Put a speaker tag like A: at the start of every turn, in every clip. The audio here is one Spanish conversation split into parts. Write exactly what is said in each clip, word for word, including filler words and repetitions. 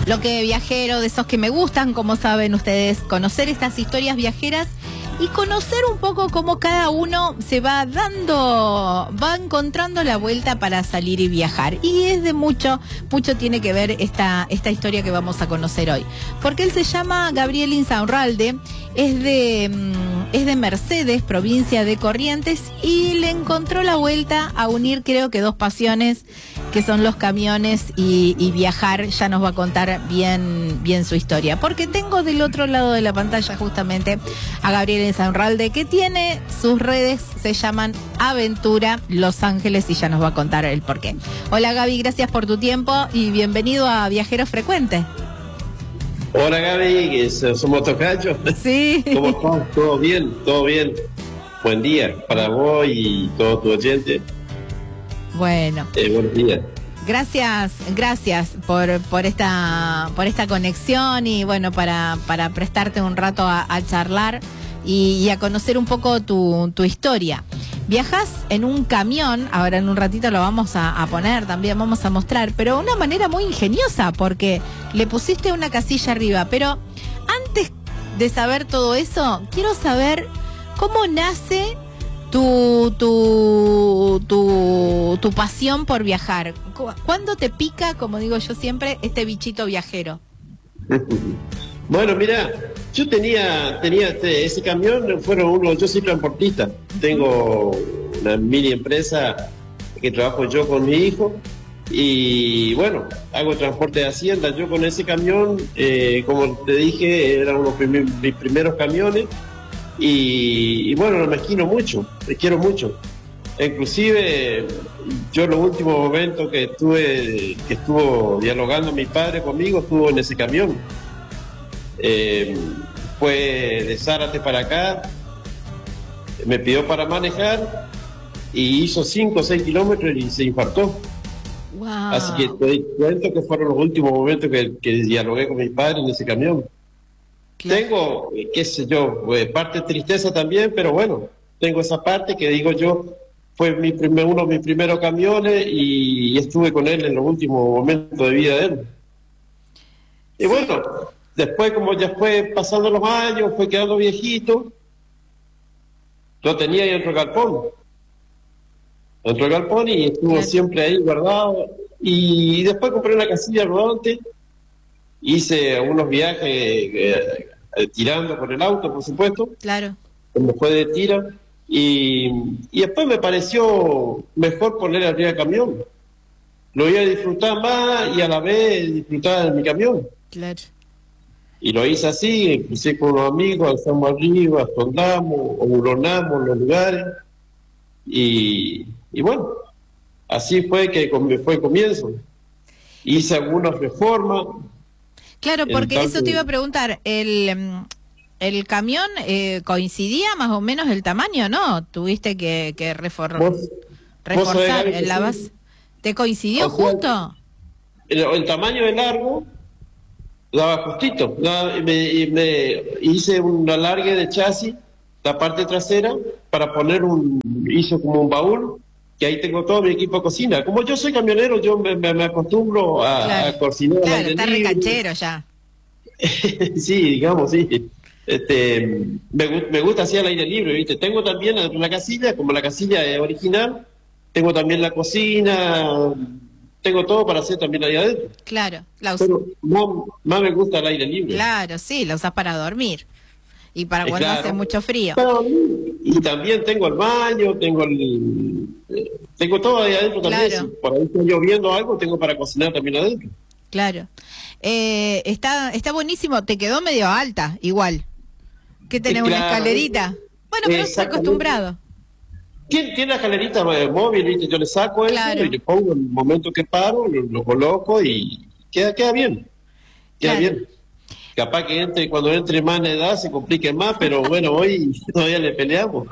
A: bloque viajero de esos que me gustan, como saben ustedes, conocer estas historias viajeras y conocer un poco cómo cada uno se va dando, va encontrando la vuelta para salir y viajar. Y es de mucho, mucho tiene que ver esta, esta historia que vamos a conocer hoy. Porque él se llama Gabriel Insaurralde, es de, es de Mercedes, provincia de Corrientes, y le encontró la vuelta a unir, creo que dos pasiones, que son los camiones y, y viajar. Ya nos va a contar bien, bien su historia. Porque tengo del otro lado de la pantalla justamente a Gabriel Insaurralde, que tiene sus redes, se llaman Aventura Los Ángeles, y ya nos va a contar el porqué. Hola Gaby, gracias por tu tiempo y bienvenido a Viajeros Frecuentes.
B: Hola Gaby, somos tocayos.
A: Sí.
B: ¿Cómo estás? ¿Todo bien? ¿Todo bien? Buen día para vos y todo tu oyente.
A: Bueno.
B: Eh, buenos días.
A: Gracias, gracias por, por esta, por esta conexión y bueno, para, para prestarte un rato a, a charlar y, y a conocer un poco tu, tu historia. Viajás en un camión, ahora en un ratito lo vamos a, a poner, también vamos a mostrar, pero de una manera muy ingeniosa, porque le pusiste una casilla arriba. Pero antes de saber todo eso, quiero saber cómo nace tu, tu, tu, tu pasión por viajar. ¿Cuándo te pica, como digo yo siempre, este bichito viajero?
B: Bueno, mira, yo tenía tenía este, ese camión, fueron unos, yo soy transportista, tengo una mini empresa que trabajo yo con mi hijo y bueno, hago transporte de hacienda. Yo con ese camión, eh, como te dije, eran uno de mis primeros camiones y, y bueno, lo mezquino mucho, te quiero mucho. Inclusive yo en los últimos momentos que estuve, que estuvo dialogando mi padre conmigo, estuvo en ese camión. Eh, fue de Zárate para acá, me pidió para manejar y hizo cinco o seis kilómetros y se infartó.
A: Wow.
B: Así que te doy cuenta que fueron los últimos momentos que, que dialogué con mi padre en ese camión. Claro. Tengo, qué sé yo, parte de tristeza también, pero bueno, tengo esa parte que digo yo, fue mi primer, uno de mis primeros camiones y, y estuve con él en los últimos momentos de vida de él. Y sí. Bueno, después, como ya fue pasando los años, fue quedando viejito, lo tenía ahí dentro del galpón. Dentro del galpón y estuvo claro. siempre ahí guardado. Y después compré una casilla rodante, hice unos viajes eh, eh, tirando con el auto, por supuesto.
A: Claro.
B: Como fue de tira. Y, y después me pareció mejor poner arriba el camión. Lo iba a disfrutar más y a la vez disfrutar de mi camión.
A: Claro.
B: Y lo hice así, inclusive con los amigos, alzamos arriba, sondamos, hurronamos los lugares. Y, y bueno, así fue que fue el comienzo. Hice algunas reformas.
A: Claro, porque tanto, eso te iba a preguntar, el, el camión eh, coincidía más o menos el tamaño, ¿no? Tuviste que, que refor ¿Vos, reforzar vos la base. Sí. ¿Te coincidió o sea, justo?
B: El, el tamaño de largo daba justito, daba, me, me hice un alargue de chasis, la parte trasera, para poner un, hice como un baúl, que ahí tengo todo mi equipo de cocina. Como yo soy camionero, yo me, me, me acostumbro a, claro. a cocinar.
A: Claro, está recanchero ya.
B: Sí, digamos, sí. Este, me, me gusta así al aire libre, ¿viste? Tengo también la casilla, como la casilla original, tengo también la cocina, tengo todo para hacer también ahí adentro.
A: Claro. La
B: Pero más, más me gusta el aire libre.
A: Claro, sí, la usas para dormir. Y para cuando claro. hace mucho frío.
B: Pero, y también tengo el baño, tengo el, eh, tengo todo ahí adentro también.
A: Claro.
B: Si por ahí está lloviendo algo, tengo para cocinar también adentro.
A: Claro. Eh, está, está buenísimo. Te quedó medio alta, igual. ¿Qué tenés, claro. una escalerita? Bueno, pero estoy acostumbrado.
B: Tiene, tiene la escalerita móvil, ¿viste? Yo le saco
A: claro.
B: eso y le pongo en el momento que paro, lo, lo coloco y queda, queda bien. Queda claro. bien. Capaz que entre, cuando entre más en edad se complique más, pero bueno, hoy todavía le peleamos.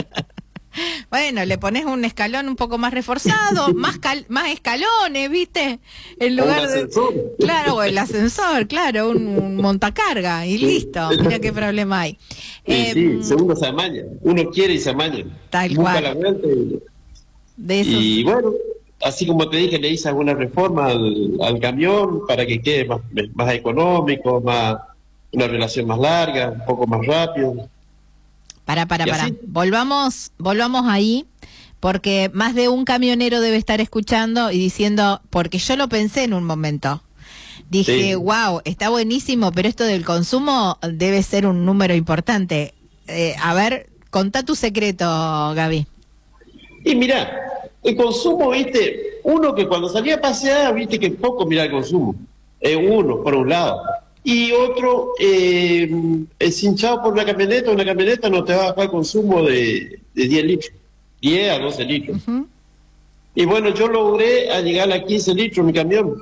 A: Bueno, le pones un escalón un poco más reforzado, más cal, más escalones, ¿viste? En lugar de... Claro, o el ascensor, claro, un, un montacarga y sí. listo. Mira qué problema hay.
B: Sí,
A: eh,
B: sí, segundo se amaña. Uno quiere y se amaña.
A: Tal
B: Busca
A: cual.
B: la vuelta y...
A: De esos...
B: y bueno, así como te dije, le hice alguna reforma al, al camión para que quede más, más económico, más una relación más larga, un poco más rápido.
A: Para, para, para. Volvamos, volvamos ahí, porque más de un camionero debe estar escuchando y diciendo, porque yo lo pensé en un momento. Dije, sí. Wow, está buenísimo, pero esto del consumo debe ser un número importante. Eh, a ver, contá tu secreto, Gaby.
B: Y mira, el consumo, viste, uno que cuando salía a pasear, viste que poco mira el consumo. Eh, uno, por un lado. Y otro, eh, es hinchado por una camioneta, una camioneta no te va a bajar el consumo de, de diez litros, diez a doce litros. Uh-huh. Y bueno, yo logré a llegar a quince litros mi camión.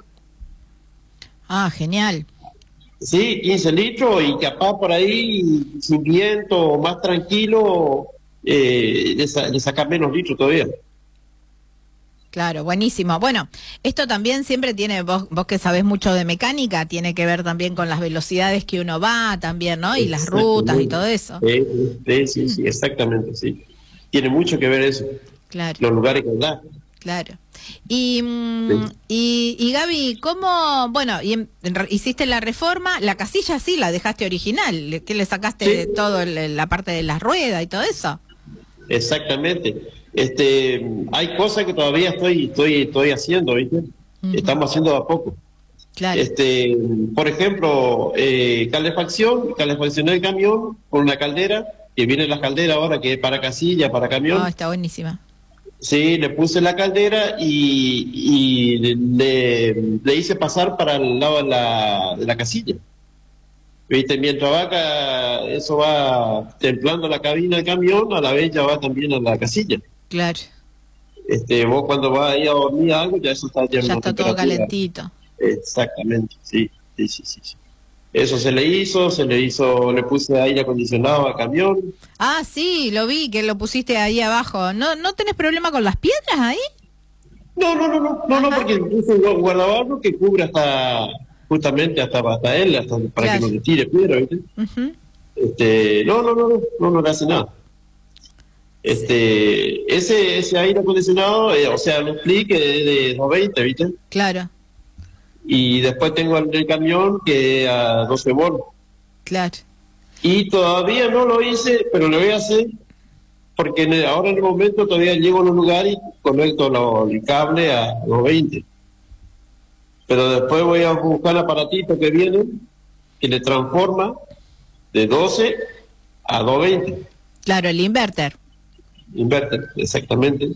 A: Ah, genial.
B: Sí, quince litros y capaz por ahí, sin viento, más tranquilo, eh, de, sa- de sacar menos litros todavía.
A: Claro, buenísimo. Bueno, esto también siempre tiene, vos, vos que sabés mucho de mecánica, tiene que ver también con las velocidades que uno va también, ¿no? Y las rutas y todo eso.
B: Sí, sí, sí, sí, exactamente, sí. Tiene mucho que ver eso.
A: Claro.
B: Los lugares que andás.
A: Claro. Y, mm, sí. y, y Gaby, ¿cómo, bueno, y en, en, hiciste la reforma? La casilla sí la dejaste original, que le sacaste sí. todo el, la parte de las ruedas y todo eso.
B: Exactamente. Este, hay cosas que todavía estoy, estoy, estoy haciendo, ¿viste? Uh-huh. Estamos haciendo de a poco.
A: Claro.
B: Este, por ejemplo, eh, calefacción, calefaccioné el camión con una caldera, que viene la caldera ahora, que es para casilla, para camión.
A: Oh, está buenísima.
B: Sí, le puse la caldera y, y le, le hice pasar para el lado de la, de la casilla. ¿Viste? Mientras va acá, eso va templando la cabina del camión, a la vez ya va también a la casilla.
A: Claro.
B: Este, vos cuando vas ahí a dormir algo, ya eso está ya,
A: ya está todo calentito.
B: Exactamente, sí, sí, sí, sí, sí. Eso se le hizo, se le hizo, le puse aire acondicionado al camión.
A: Ah, sí, lo vi, que lo pusiste ahí abajo. ¿No no tenés problema con las piedras ahí?
B: No, no, no, no, no, no, porque puse un guardabarro que cubre hasta, justamente hasta, hasta él, hasta para claro. que no le tire piedra, ¿viste? Uh-huh. Este, no, no, no, no, no, no le hace nada. Este, sí. ese, ese aire acondicionado, eh, o sea, lo explique de, de doscientos veinte, ¿viste?
A: Claro.
B: Y después tengo el, el camión que a doce volts.
A: Claro.
B: Y todavía no lo hice, pero lo voy a hacer porque en el, ahora en el momento todavía llego a un lugar y conecto lo, el cable a doscientos veinte. Pero después voy a buscar el aparatito que viene que le transforma de doce a doscientos veinte.
A: Claro, el inverter.
B: Inverter, exactamente.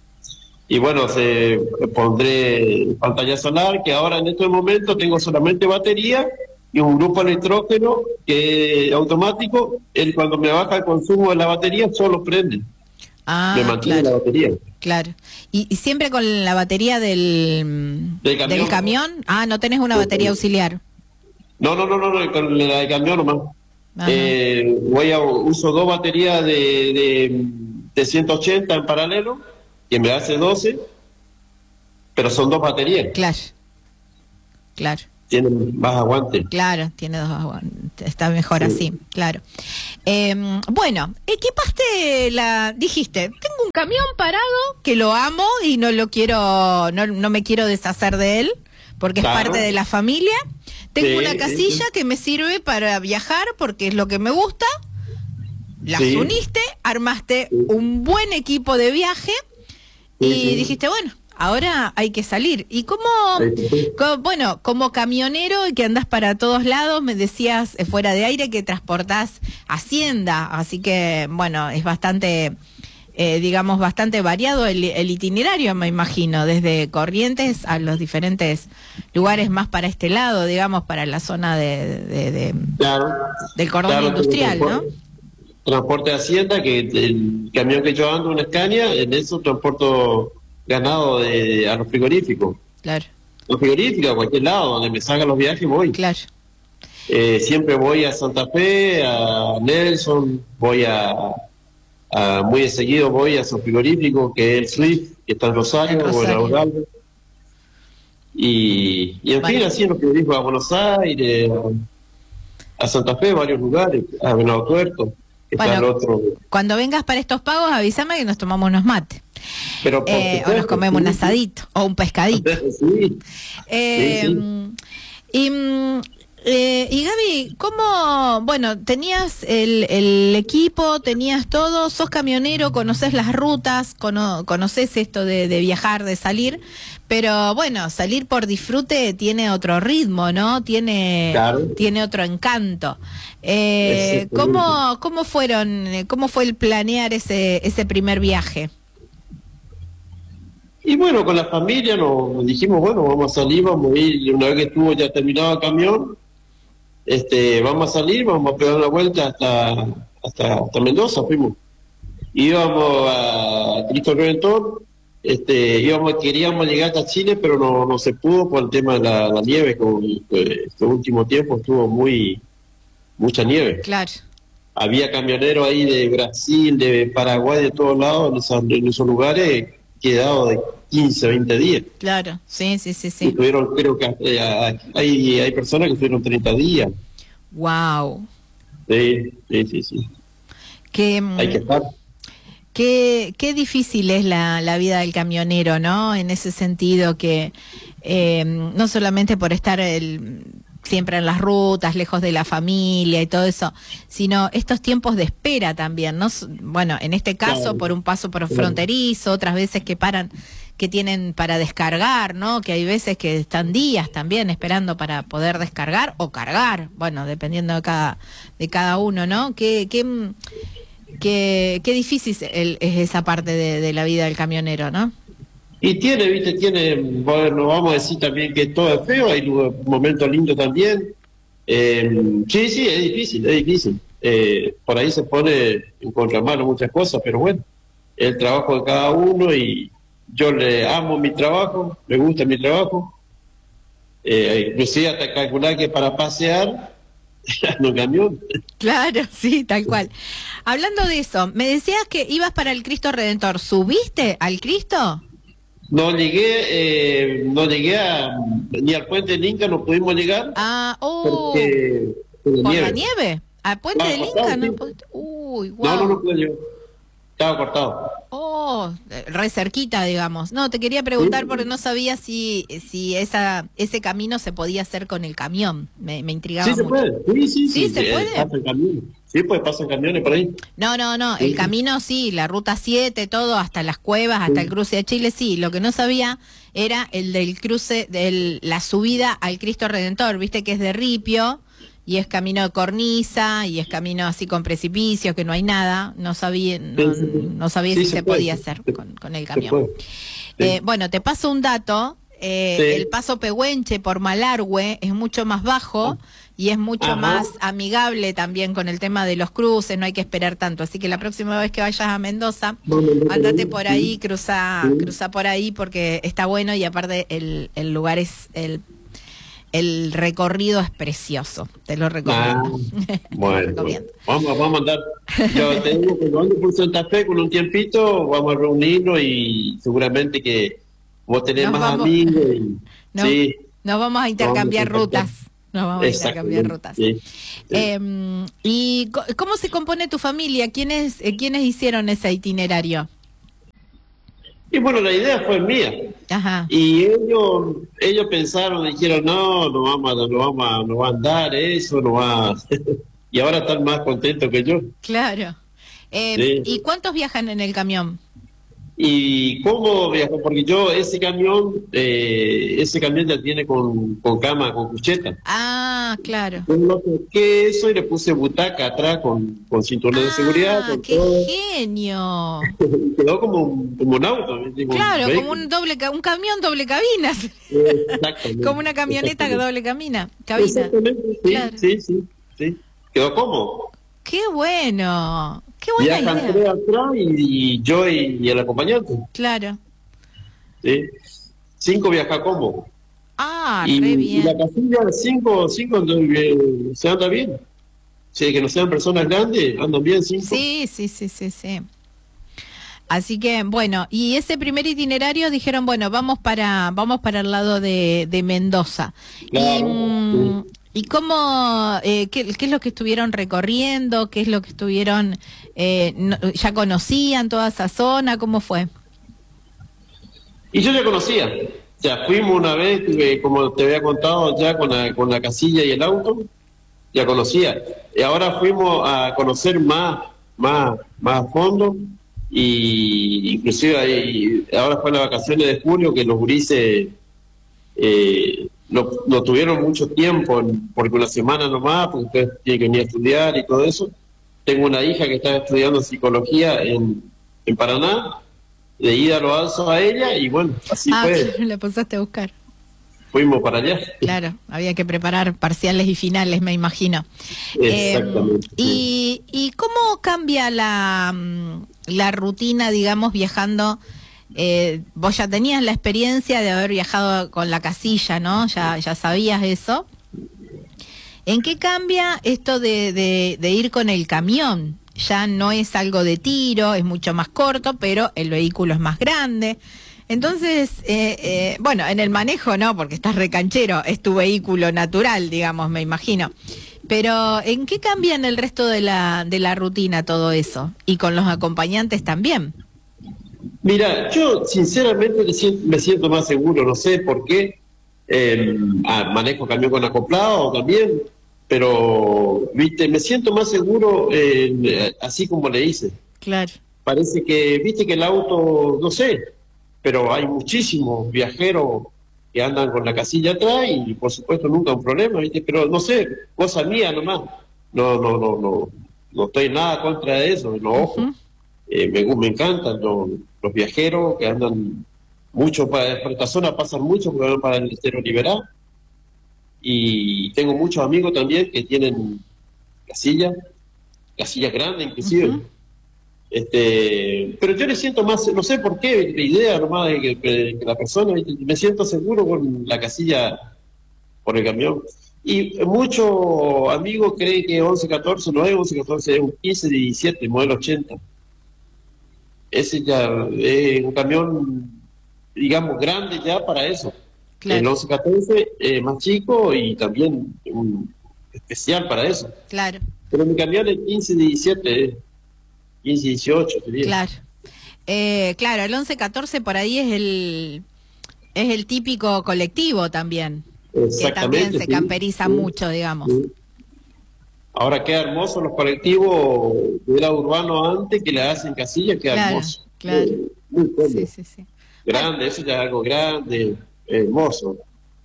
B: Y bueno, se pondré pantalla solar, que ahora en este momento tengo solamente batería y un grupo electrógeno que automático, él cuando me baja el consumo de la batería solo prende.
A: Ah,
B: me mantiene
A: claro,
B: la batería.
A: Claro. ¿Y, y siempre con la batería del,
B: del, camión.
A: del camión? Ah, ¿no tenés una batería auxiliar?
B: No, no, no, no, no con la del camión nomás. Eh, voy a uso dos baterías de, de, de ciento ochenta en paralelo, que me hace doce, pero son dos baterías.
A: Claro, claro.
B: Tienen más aguante.
A: Claro, tiene dos aguantes. Está mejor sí. así, claro. Eh, bueno, equipaste la... Dijiste, tengo un camión parado que lo amo y no lo quiero, no, no me quiero deshacer de él, porque claro. es parte de la familia. Tengo sí, una casilla sí. que me sirve para viajar porque es lo que me gusta. Las sí. uniste, armaste sí. un buen equipo de viaje y sí. dijiste, bueno, ahora hay que salir. Y como, sí. como, bueno, como camionero que andás para todos lados, me decías eh, fuera de aire que transportás hacienda, así que, bueno, es bastante... Eh, digamos, bastante variado el, el itinerario, me imagino, desde Corrientes a los diferentes lugares más para este lado, digamos, para la zona de, de, de
B: claro,
A: del cordón
B: claro,
A: industrial,
B: transporte,
A: ¿no?
B: Transporte de hacienda, que el camión que yo ando, una Scania, en eso transporto ganado de, a los frigoríficos. Claro. Los frigoríficos, a cualquier lado, donde me salgan los viajes, voy.
A: Claro.
B: Eh, siempre voy a Santa Fe, a Nelson, voy a... Uh, muy seguido voy a su frigorífico, que es el Swift, que está en Rosario, en Rosario. O en y, y en vale. fin, así en los frigoríficos a Buenos Aires, a, a Santa Fe, varios lugares, a Venado Tuerto, que bueno, está el otro.
A: Cuando vengas para estos pagos, avísame que nos tomamos unos mates.
B: Pero por
A: Eh, o
B: supuesto,
A: nos comemos
B: sí,
A: un asadito o un pescadito.
B: sí,
A: Eh,
B: sí, sí.
A: Y, mm, eh, y Gaby, ¿cómo, bueno, tenías el, el equipo, tenías todo, sos camionero, conoces las rutas, cono, conoces esto de, de viajar, de salir, pero bueno, salir por disfrute tiene otro ritmo, ¿no? Tiene,
B: Claro.
A: tiene otro encanto. Eh,
B: Exactamente.
A: ¿cómo, cómo fueron, cómo fue el planear ese, ese primer viaje?
B: Y bueno, con la familia nos, nos dijimos, bueno, vamos a salir, vamos a ir, una vez que estuvo ya terminado el camión, este, vamos a salir, vamos a pegar una vuelta hasta, hasta, hasta Mendoza, fuimos. Íbamos a Cristo Redentor, este, íbamos, queríamos llegar hasta Chile, pero no, no se pudo por el tema de la, la nieve, con este último tiempo estuvo muy, mucha nieve.
A: Claro.
B: Había camioneros ahí de Brasil, de Paraguay, de todos lados, en esos, en esos lugares, quedados de quince, veinte días.
A: Claro, sí, sí, sí,
B: Y
A: sí.
B: tuvieron, creo que eh, hay, hay personas que estuvieron treinta días.
A: Wow.
B: Sí, sí, sí, sí.
A: Qué,
B: Hay que estar.
A: qué, qué difícil es la, la vida del camionero, ¿no? En ese sentido que eh, no solamente por estar el, siempre en las rutas, lejos de la familia y todo eso, sino estos tiempos de espera también, ¿no? Bueno, en este caso
B: Claro.
A: por un paso por
B: Claro.
A: fronterizo, otras veces que paran, que tienen para descargar, ¿no? Que hay veces que están días también esperando para poder descargar o cargar, bueno, dependiendo de cada de cada uno, ¿no? Qué qué qué, qué difícil es, el- es esa parte de, de la vida del camionero, ¿no?
B: Y tiene, viste, tiene, bueno, no vamos a decir también que todo es feo, hay lu- momentos lindos también. Eh, sí, sí, es difícil, es difícil. Eh, por ahí se pone en contramano muchas cosas, pero bueno, el trabajo de cada uno y yo le amo mi trabajo, me gusta mi trabajo. Eh, inclusive hasta calcular que para pasear ando en camión.
A: Claro, sí, tal cual. Hablando de eso, me decías que ibas para el Cristo Redentor. ¿Subiste al Cristo?
B: No llegué, eh, no llegué a, ni al puente del Inca, no pudimos llegar
A: Ah, oh,
B: porque por
A: ¿por
B: nieve.
A: la nieve? ¿Al Puente
B: Ah,
A: del
B: cortado,
A: Inca? ¿No?
B: sí.
A: pudiste? Uy, wow.
B: No, no, no pude llegar. Estaba cortado.
A: Oh, eh, re cerquita, digamos. No, te quería preguntar
B: Sí.
A: porque no sabía si, si esa, ese camino se podía hacer con el camión. Me, me intrigaba
B: Sí, se
A: mucho.
B: puede. Sí, sí,
A: Sí,
B: sí.
A: se
B: eh,
A: puede.
B: Pasan camiones. Sí, pues pasan camiones por ahí.
A: No, no, no,
B: Sí,
A: el
B: sí.
A: camino sí, la ruta siete, todo, hasta las cuevas, hasta
B: Sí.
A: el cruce de Chile, sí. Lo que no sabía era el del cruce, de la subida al Cristo Redentor, viste que es de ripio y es camino de cornisa y es camino así con precipicios, que no hay nada. No sabía, no,
B: Sí, sí, sí.
A: no sabía
B: Sí,
A: si
B: se
A: se
B: puede.
A: podía hacer
B: Se-
A: con, con el
B: se
A: camión.
B: puede. Sí.
A: Eh, bueno, te paso un dato. eh,
B: Sí.
A: El paso Pehuenche por Malargüe es mucho más bajo y es mucho
B: Ajá.
A: más amigable también con el tema de los cruces, no hay que esperar tanto. Así que la próxima vez que vayas a Mendoza,
B: Vamos, vamos,
A: andate
B: vamos.
A: por ahí, cruza,
B: Sí.
A: cruza por ahí porque está bueno y aparte el, el lugar es, el, el recorrido es precioso, te lo
B: Ah,
A: recomiendo. Te lo
B: bueno,
A: recomiendo.
B: bueno. Vamos, vamos a andar. Yo te digo, cuando ande por Santa Fe con un tiempito, vamos a reunirnos y seguramente que vos tenés
A: Nos
B: más
A: vamos-
B: amigos. Y,
A: No,
B: sí,
A: nos vamos a intercambiar
B: Vamos a intercambiar.
A: rutas. Nos vamos a intercambiar rutas.
B: sí, sí.
A: Eh, ¿Y co- cómo se compone tu familia? ¿Quiénes, eh, ¿Quiénes hicieron ese itinerario?
B: Y bueno, la idea fue mía.
A: Ajá.
B: Y ellos ellos pensaron, dijeron, no, no vamos, a- no vamos, a- no va a andar eso, no va a-". Y ahora están más contentos que yo.
A: Claro. Eh,
B: Sí.
A: ¿Y cuántos viajan en el camión?
B: ¿Y cómo viajó? Porque yo ese camión, eh, ese camión ya tiene con, con cama, con cucheta.
A: Ah, claro.
B: Yo lo toqué eso y le puse butaca atrás con, con cinturón de seguridad.
A: Ah,
B: Con
A: qué
B: todo.
A: genio.
B: Y quedó como un, como un auto. ¿viste? Como
A: Claro,
B: un
A: como un doble ca- un camión doble cabina.
B: vehículo. Exactamente.
A: Como una camioneta
B: Exactamente.
A: doble cabina, cabina.
B: Exactamente, sí,
A: Claro.
B: sí, sí, sí. Quedó cómodo.
A: Qué bueno. Qué buena
B: Viajan
A: idea.
B: tres atrás y, y yo y, y el acompañante.
A: Claro.
B: ¿sí? Cinco viaja cómodo.
A: Ah,
B: y,
A: re
B: y
A: bien.
B: la casilla, cinco, cinco eh, se anda bien. Sí, que no sean personas grandes, andan bien cinco.
A: Sí, sí, sí, sí, sí. Así que, bueno, y ese primer itinerario dijeron, bueno, vamos para vamos para el lado de, de Mendoza.
B: Claro,
A: y, mm,
B: sí.
A: ¿y cómo, eh, qué, qué es lo que estuvieron recorriendo? ¿Qué es lo que estuvieron, eh, no- ya conocían toda esa zona? ¿Cómo fue?
B: Y yo ya conocía, o sea, fuimos una vez, eh, como te había contado, ya con la, con la casilla y el auto, ya conocía. Y ahora fuimos a conocer más, más, más a fondo, y inclusive ahí, ahora fue las vacaciones de julio que los gurises eh, no, no tuvieron mucho tiempo, porque una semana nomás, porque ustedes tienen que venir a estudiar y todo eso. Tengo una hija que está estudiando psicología en, en Paraná, de ida lo alzo a ella, y bueno, así
A: ah,
B: fue.
A: Claro, la pasaste a buscar.
B: Fuimos para allá.
A: Claro, había que preparar parciales y finales, me imagino.
B: Exactamente.
A: Eh, y, ¿Y cómo cambia la, la rutina, digamos, viajando? Eh, vos ya tenías la experiencia de haber viajado con la casilla, ¿no? Ya, ya sabías eso. ¿En qué cambia esto de, de, de ir con el camión? Ya no es algo de tiro, es mucho más corto, pero el vehículo es más grande. Entonces, eh, eh, bueno, en el manejo no, porque estás recanchero, es tu vehículo natural, digamos, me imagino. Pero, ¿en qué cambia en el resto de la, de la rutina todo eso? Y con los acompañantes también.
B: Mira, yo sinceramente me siento más seguro, no sé por qué. Eh, ah, manejo camión con acoplado también, pero viste, me siento más seguro eh, así como le hice.
A: Claro.
B: Parece que, viste que el auto, no sé, pero hay muchísimos viajeros que andan con la casilla atrás y por supuesto nunca un problema, viste, pero no sé, cosa mía nomás. No, no, no, no, no estoy nada contra de eso, no, ojo. Uh-huh. eh, me, me encantan los, los viajeros que andan mucho para, para esta zona, pasan mucho porque van para el Estero Liberal. Y tengo muchos amigos también que tienen casillas, casillas grandes inclusive. Uh-huh. Este, pero yo le siento más, no sé por qué, la idea nomás de que, que, que la persona, me siento seguro con la casilla por el camión. Y muchos amigos creen que once catorce no es once catorce, es un quince diecisiete, modelo ochenta. Ese ya es un camión, digamos, grande ya para eso. Claro. El once catorce es más chico y también un especial para eso.
A: Claro.
B: Pero mi camión es quince diecisiete, quince dieciocho.
A: Claro. Eh, claro, el once catorce por ahí es el es el típico colectivo también. Que también se sí, camperiza sí, mucho, digamos. Sí.
B: Ahora queda hermoso los colectivos que era urbano antes, que le hacen casillas, queda
A: claro,
B: hermoso.
A: Claro,
B: muy, muy
A: sí, sí, sí.
B: Grande, bueno. Eso ya es algo grande, hermoso.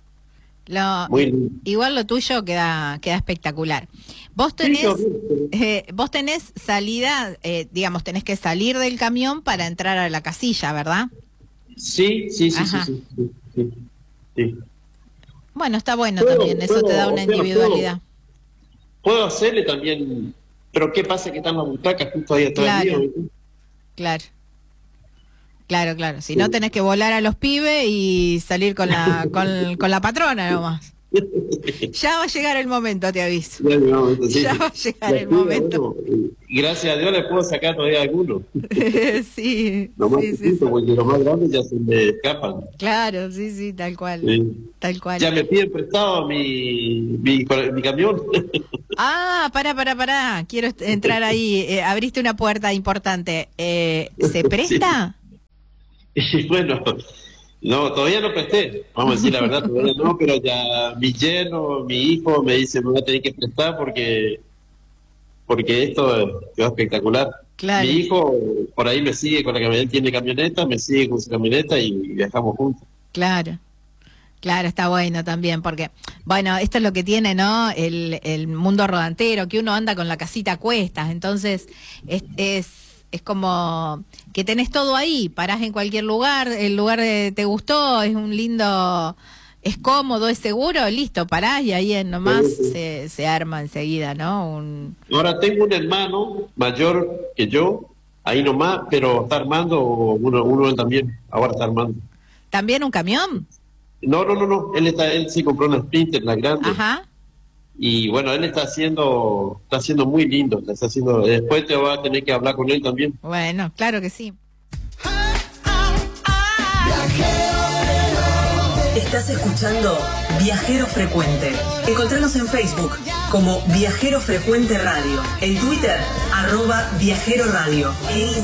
A: Lo, igual lo tuyo queda queda espectacular. Vos tenés eh, vos tenés salida, eh, digamos, tenés que salir del camión para entrar a la casilla, ¿verdad?
B: Sí, sí, sí, sí, sí, sí, sí, sí.
A: Bueno, está bueno puedo, también, eso puedo, te da una individualidad.
B: Puedo, puedo hacerle también, pero ¿qué pasa que están las butacas justo ahí atrás
A: claro,
B: mío?
A: Claro. Claro, claro. Si sí. no, tenés que volar a los pibes y salir con la con, con la patrona nomás. Ya va a llegar el momento, te aviso.
B: Ya, momento, sí.
A: ya va a llegar la el momento.
B: Bueno, gracias a Dios le puedo sacar todavía algunos.
A: sí.
B: Lo más
A: sí,
B: chiquito,
A: sí,
B: porque los más grandes ya se me escapan.
A: Claro, sí, sí, tal cual.
B: Sí.
A: Tal cual.
B: Ya me piden prestado mi, mi, mi camión.
A: Ah, pará, pará, pará. Quiero entrar ahí. Eh, abriste una puerta importante. Eh, ¿Se presta?
B: Sí. Y bueno, no, todavía no presté, vamos a decir la verdad, todavía no, pero ya mi yerno, mi hijo me dice, me voy a tener que prestar porque porque esto quedó espectacular.
A: Claro.
B: Mi hijo por ahí me sigue con la camioneta, tiene camioneta, me sigue con su camioneta y viajamos juntos.
A: Claro, claro, está bueno también, porque, bueno, esto es lo que tiene, ¿no? El, el mundo rodantero, que uno anda con la casita a cuestas, entonces es... es Es como que tenés todo ahí, parás en cualquier lugar, el lugar que te gustó, es un lindo, es cómodo, es seguro, listo, parás y ahí en nomás sí, sí. Se, se arma enseguida, ¿no? Un...
B: Ahora tengo un hermano mayor que yo, ahí nomás, pero está armando, uno, uno también, ahora está armando.
A: ¿También un camión?
B: No, no, no, no, él está, él sí compró una Sprinter, la grande.
A: Ajá.
B: Y bueno, él está haciendo, está haciendo muy lindo, está haciendo, después te vas a tener que hablar con él también.
A: Bueno, claro que sí.
C: Estás escuchando Viajero Frecuente. Encontranos en Facebook como Viajero Frecuente Radio, en Twitter, arroba Viajero Radio.